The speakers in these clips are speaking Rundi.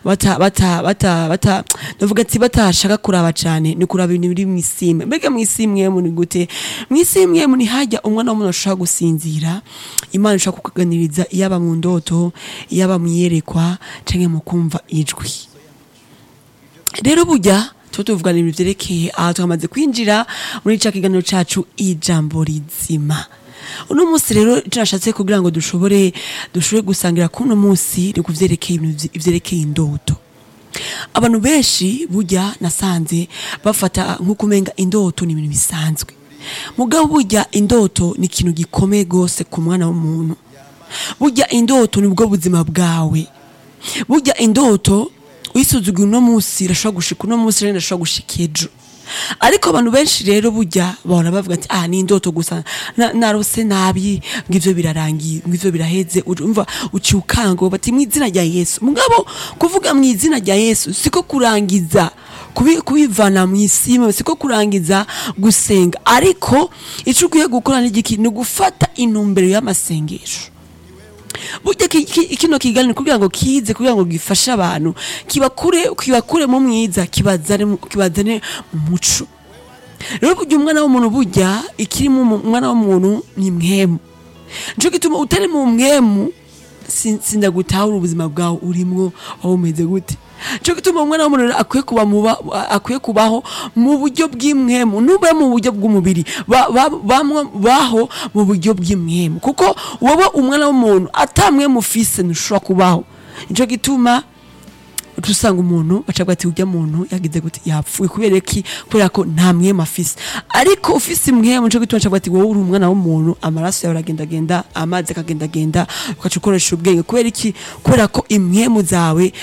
ndavuga ati batashaka kuraba cyane ni kuraba ibintu biri mwisimwe. Mbega mwisimwe mu ni gute? Mwisimwe mu ni hajya umwana w'umuntu ashaka gusinzira, Imana ishaka kukuganiriza iyaba mu ndoto, iyaba mu yerekwa canke mu kumva ijwi. Rero burya tuvuga ibintu vyerekeye aha twamaze kwinjira muri ca kiganiro cacu ijambo rizima. Uno munsi rero turashatse kugira ngo dushobore gusangira kuno munsi ni kuvyerekeye ibintu ivyerekeye indoto. Abantu benshi burya nasanze bafata nkuko umenga indoto ni ibintu bisanzwe. Mugabo burya indoto ni ikintu gikomeye gose ku mwana w'umuntu. Burya indoto ni bwo buzima bwawe. Burya indoto uyisuzuguye uno munsi irashobora gushika uno munsi rero irashobora gushika ejo. Ariko abantu benshi rero burya bahora bavuga ati ni indoto gusa narose nabi ngivyo birarangiye ngivyo biraheze umva uciukango bati mw'izina rya Yesu. Mugabo kuvuga mw'izina rya Yesu siko kurangiza kubivana mw'isimo, siko kurangiza gusenga, ariko ico ugiye gukora n'igiki ni gufata intumbero y'amasengesho. Burya kino kiganiro kugira ngo kize kugira ngo gifashe abantu kibakure mu mwiza kibazane mu muco. Rero burya umwana w'umuntu burya ikiri mu umwana w'umuntu ni mwemu. Nico gituma utari mu mwemu sindagutahura ubuzima bwawe urimwo aho umeze gute. Nico gituma umwana w'umuntu akwiye kubaho mu buryo bw'imwemu, nube mu buryo bw'umubiri baho mu buryo bw'imwemu, kuko wowe umwana w'umuntu atamwe mufise ntushobora kubaho. Nico gituma tusanga umuntu bacabwa ati ujya muntu yagize gute yapfuye kubera ko nta mwema afise. Ariko ufise imwemu nico gituma bacabwa ati wowe uri umwana w'umuntu, amaraso yawe aragenda amazi akagenda ukaca ukoresha ubwenge kubera ko imwemu zawe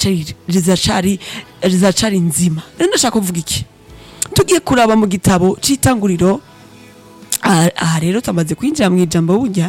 zizacari nzima. Rero ndashaka kuvuga iki, tugiye kuraba mu gitabo c'itanguriro. Aha rero tumaze kwinjira mu ijambo burya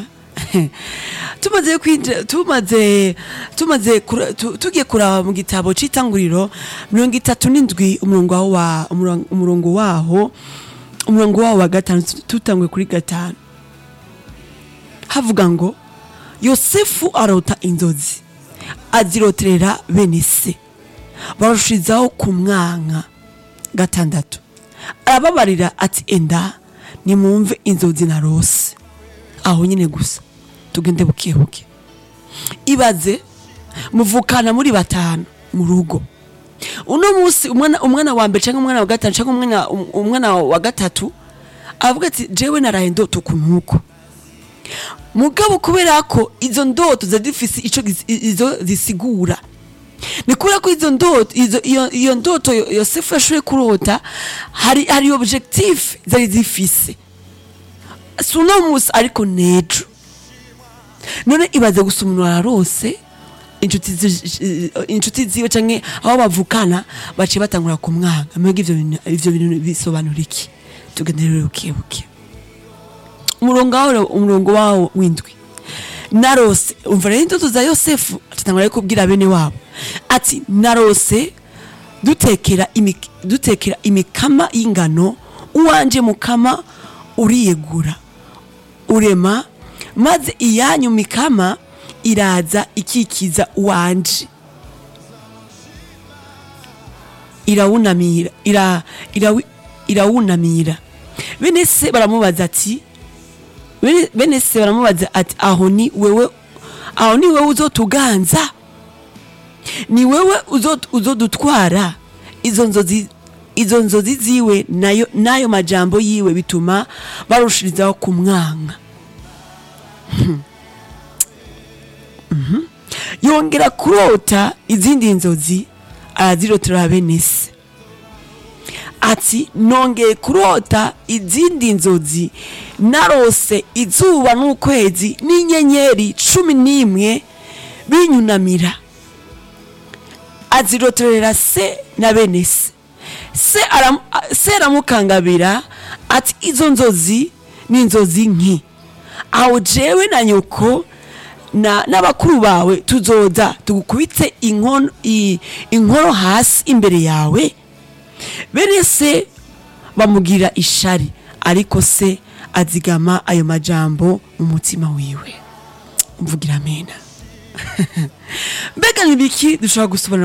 tugiye kuraba mu gitabo c'itanguriro 37 umurongo waho wa gatanu, tutangwe kuri gatanu. Havuga ngo Yosefu arota inzozi aziroterera bene se, barushizaho kumwanka. Gatandatu arababarira ati enda nimumve inzozi narose. Aho nyine gusa tugende bukebuke. Ibaze muvukana muri batanu mu rugo. Uno munsi umwana wa mbere cyangwa umwana wa gatanu cyangwa umwana wa gatatu avuga ati jewe naraye ndoto kunuko. Mugabo kubera ko izo ndoto zadifisi izo zisigura, ni kubera ko izo ndoto iyo ndoto Yosefu yashoboye kurota hari objectif zari zifise suno musi ariko nejo. None ibaze gusa umuntu ararose inshuti ziwe canke aho bavukana baciye batangura kumwanga. Mbega ivyo bintu bisobanura iki? Tugendere bukebuke. Umurongo wawo w'indwi narose. Umva rero indoto za Yosefu atangura kubwira bene wabo ati narose dutekera imikama y'ingano, uwanje mukama uriyegura urema, maze iyanyu mikama iraza ikikiza uwanje irawunamira. Bene se baramubaza ati aho ni wewe uzotuganza, ni wewe uzodutwara. Izo nzozi ziwe nayo majambo yiwe bituma barushirizaho kumwanka. Yongera kurota izindi nzozi arazirotera bene se ati nongeye kurota izindi nzozi, narose izuba n'ukwezi n'inyenyeri 11 binyunamira. Azirotorera se na bene se. Se aramukangabira ati izo nzozi ni inzozi nki. Aho jewe na nyoko n'abakuru bawe tuzoza tugukubitse inkono hasi imbere yawe. Bene se bamugira ishari, ariko se azigama ayo majambo mu mutima wiwe. Mvugira amena. Mbega nibiki dushobora gusobanura